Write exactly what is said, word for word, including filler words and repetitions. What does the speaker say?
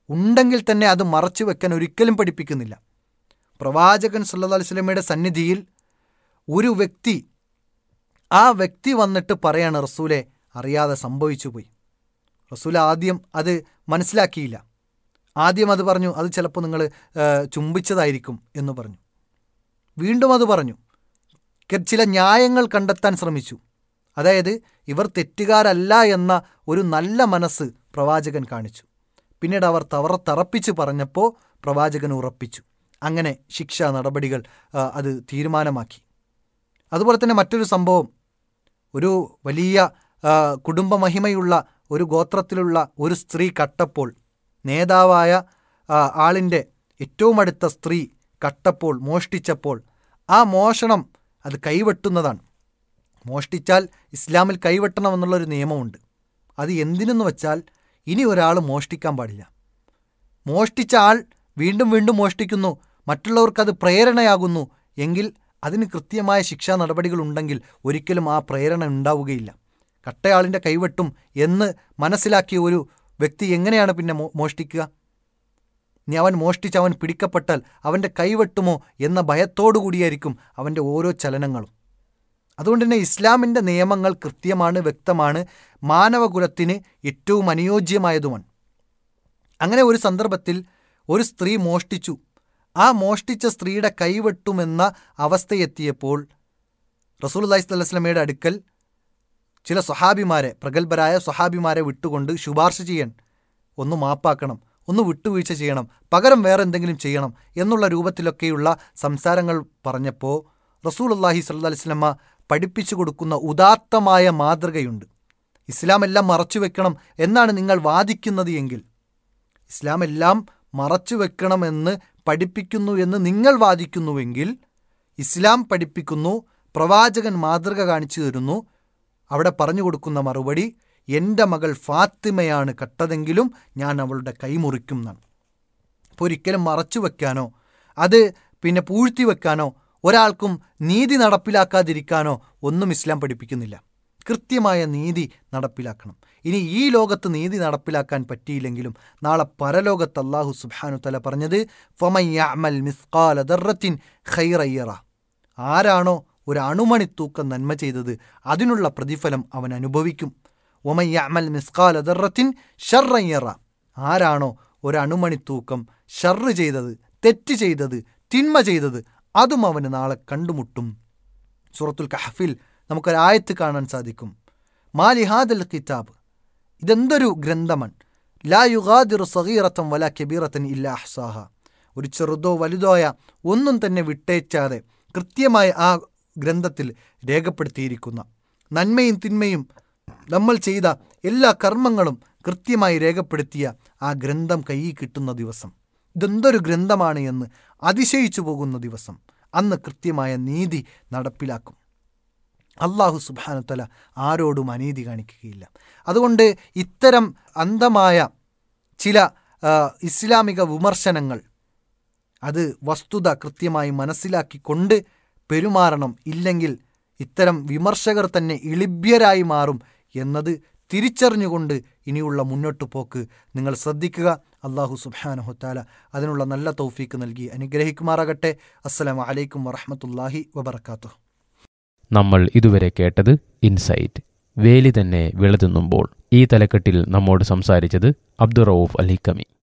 ഉണ്ടെങ്കിൽ തന്നെ അത് മറച്ചു വെക്കാൻ ഒരിക്കലും പഠിപ്പിക്കുന്നില്ല. പ്രവാചകൻ സല്ലല്ലാഹു അലൈഹി വസല്ലമയുടെ സന്നിധിയിൽ ഒരു വ്യക്തി ആ വ്യക്തി വന്നിട്ട് പറയാണ്, റസൂലെ അറിയാതെ സംഭവിച്ചു പോയി. റസൂൽ ആദ്യം അത് മനസ്സിലാക്കിയില്ല. ആദ്യം അത് പറഞ്ഞു, അത് ചിലപ്പോൾ നിങ്ങൾ ചുംബിച്ചതായിരിക്കും എന്ന് പറഞ്ഞു. വീണ്ടും അത് പറഞ്ഞു. ചില ന്യായങ്ങൾ കണ്ടെത്താൻ ശ്രമിച്ചു. അതായത് ഇവർ തെറ്റുകാരല്ല എന്ന ഒരു നല്ല മനസ്സ് പ്രവാചകൻ കാണിച്ചു. പിന്നീട് അവർ തവറ തറപ്പിച്ച് പറഞ്ഞപ്പോൾ പ്രവാചകൻ ഉറപ്പിച്ചു. അങ്ങനെ ശിക്ഷാ നടപടികൾ അത് തീരുമാനമാക്കി. അതുപോലെ തന്നെ മറ്റൊരു സംഭവം, ഒരു വലിയ കുടുംബമഹിമയുള്ള ഒരു ഗോത്രത്തിലുള്ള ഒരു സ്ത്രീ കട്ടപ്പോൾ, നേതാവായ ആളിൻ്റെ ഏറ്റവും അടുത്ത സ്ത്രീ കട്ടപ്പോൾ, മോഷ്ടിച്ചപ്പോൾ, ആ മോഷണം അത് കൈവെട്ടുന്നതാണ്. മോഷ്ടിച്ചാൽ ഇസ്ലാമിൽ കൈവെട്ടണമെന്നുള്ളൊരു നിയമമുണ്ട്. അത് എന്തിനെന്ന് വെച്ചാൽ, ഇനി ഒരാൾ മോഷ്ടിക്കാൻ പാടില്ല. മോഷ്ടിച്ച ആൾ വീണ്ടും വീണ്ടും മോഷ്ടിക്കുന്നു, മറ്റുള്ളവർക്കത് പ്രേരണയാകുന്നു എങ്കിൽ അതിന് കൃത്യമായ ശിക്ഷാ നടപടികൾ ഉണ്ടെങ്കിൽ ഒരിക്കലും ആ പ്രേരണ ഉണ്ടാവുകയില്ല. കട്ടയാളിൻ്റെ കൈവെട്ടും എന്ന് മനസ്സിലാക്കിയ ഒരു വ്യക്തി എങ്ങനെയാണ് പിന്നെ മോഷ്ടിക്കുക? ഇനി അവൻ മോഷ്ടിച്ച് അവൻ പിടിക്കപ്പെട്ടാൽ അവൻ്റെ കൈവെട്ടുമോ എന്ന ഭയത്തോടു കൂടിയായിരിക്കും അവൻ്റെ ഓരോ ചലനങ്ങളും. അതുകൊണ്ട് തന്നെ ഇസ്ലാമിൻ്റെ നിയമങ്ങൾ കൃത്യമാണ്, വ്യക്തമാണ്, മാനവകുലത്തിന് ഏറ്റവും അനുയോജ്യമായതുമാണ്. അങ്ങനെ ഒരു സന്ദർഭത്തിൽ ഒരു സ്ത്രീ മോഷ്ടിച്ചു. ആ മോഷ്ടിച്ച സ്ത്രീയുടെ കൈവെട്ടുമെന്ന അവസ്ഥയെത്തിയപ്പോൾ റസൂലുള്ളാഹി സ്വല്ലല്ലാഹു അലൈഹി വസല്ലമയുടെ അടുക്കൽ ചില സ്വഹാബിമാരെ, പ്രഗത്ഭരായ സ്വഹാബിമാരെ വിട്ടുകൊണ്ട് ശുപാർശ ചെയ്യാൻ, ഒന്ന് മാപ്പാക്കണം, ഒന്ന് വിട്ടുവീഴ്ച ചെയ്യണം, പകരം വേറെ എന്തെങ്കിലും ചെയ്യണം എന്നുള്ള രൂപത്തിലൊക്കെയുള്ള സംസാരങ്ങൾ പറഞ്ഞപ്പോൾ റസൂലുള്ളാഹി സ്വല്ലല്ലാഹു അലൈഹി വസല്ലമ പഠിപ്പിച്ചു കൊടുക്കുന്ന ഉദാത്തമായ മാതൃകയുണ്ട്. ഇസ്ലാം എല്ലാം മറച്ചു വെക്കണം എന്നാണ് നിങ്ങൾ വാദിക്കുന്നത് എങ്കിൽ, ഇസ്ലാം എല്ലാം മറച്ചു വെക്കണമെന്ന് പഠിപ്പിക്കുന്നു എന്ന് നിങ്ങൾ വാദിക്കുന്നുവെങ്കിൽ, ഇസ്ലാം പഠിപ്പിക്കുന്നു, പ്രവാചകൻ മാതൃക കാണിച്ചു തരുന്നു, അവിടെ പറഞ്ഞു കൊടുക്കുന്ന മറുപടി, എൻ്റെ മകൾ ഫാത്തിമയാണ് കട്ടതെങ്കിലും ഞാൻ അവളുടെ കൈമുറിക്കും എന്നാണ്. അപ്പോൾ ഒരിക്കലും മറച്ചു വെക്കാനോ അത് പിന്നെ പൂഴ്ത്തി വെക്കാനോ ഒരാൾക്കും നീതി നടപ്പിലാക്കാതിരിക്കാനോ ഒന്നും ഇസ്ലാം പഠിപ്പിക്കുന്നില്ല. കൃത്യമായ നീതി നടപ്പിലാക്കണം. ഇനി ഈ ലോകത്ത് നീതി നടപ്പിലാക്കാൻ പറ്റിയില്ലെങ്കിലും നാളെ പരലോകത്ത് അല്ലാഹു സുബ്ഹാനഹു തആല പറഞ്ഞത്, ഫമൻ യഅമൽ മിസ്ഖാല ദർറത്തിൻ ഖൈറൻ യറ, ആരാണോ ഒരു അണുമണി തൂക്കം നന്മ ചെയ്തത് അതിനുള്ള പ്രതിഫലം അവൻ അനുഭവിക്കും. വമൻ യഅമൽ മിസ്ഖാല ദർറത്തിൻ ശർറൻ യറ, ആരാണോ ഒരു അണുമണി തൂക്കം ഷർറ് ചെയ്തത്, തെറ്റ് ചെയ്തത്, തിന്മ ചെയ്തത്, അതും അവന് നാളെ കണ്ടുമുട്ടും. സൂറത്തുൽ കഹ്ഫിൽ നമുക്കൊരായത്ത് കാണാൻ സാധിക്കും, മാലി ഹാദൽ കിതാബ്, ഇതെന്തൊരു ഗ്രന്ഥമാണ്, ലാ യുഗാദിറു സഗീറത്തൻ വലാ കബീറത്തൻ ഇല്ലാ അഹ്സാഹ, ഒരു ചെറുതോ വലുതോയ ഒന്നും തന്നെ വിട്ടേച്ചാതെ കൃത്യമായി ആ ഗ്രന്ഥത്തിൽ രേഖപ്പെടുത്തിയിരിക്കുന്ന നന്മയും തിന്മയും നമ്മൾ ചെയ്ത എല്ലാ കർമ്മങ്ങളും കൃത്യമായി രേഖപ്പെടുത്തിയ ആ ഗ്രന്ഥം കയ്യിൽ കിട്ടുന്ന ദിവസം, ഇതെന്തൊരു ഗ്രന്ഥമാണ് എന്ന് അതിശയിച്ചു പോകുന്ന ദിവസം, അന്ന് കൃത്യമായ നീതി നടപ്പിലാക്കും. അല്ലാഹു സുബ്ഹാനഹു തആല ആരോടും അനീതി കാണിക്കുകയില്ല. അതുകൊണ്ട് ഇത്തരം അന്ധമായ ചില ഇസ്ലാമിക വിമർശനങ്ങൾ അത് വസ്തുത കൃത്യമായി മനസ്സിലാക്കിക്കൊണ്ട് പെരുമാറണം. ഇല്ലെങ്കിൽ ഇത്തരം വിമർശകർ തന്നെ ഇളിഭ്യരായി മാറും എന്നത് തിരിച്ചറിഞ്ഞുകൊണ്ട് ഇനിയുള്ള മുന്നോട്ട് പോക്ക് നിങ്ങൾ ശ്രദ്ധിക്കുക. അല്ലാഹു സുബ്ഹാനഹു തആല അതിനുള്ള നല്ല തൗഫീക്ക് നൽകി അനുഗ്രഹിക്കുമാറാകട്ടെ. അസ്സലാമു അലൈക്കും വറഹ്മത്തുള്ളാഹി വബറകാതുഹു. നമ്മൾ ഇതുവരെ കേട്ടത് ഇൻസൈറ്റ്, വേലി തന്നെ വിളതുന്നുമ്പോൾ. ഈ തലക്കെട്ടിൽ നമ്മോട് സംസാരിച്ചത് അബ്ദുറഊഫ് അൽ ഹിക്കമി.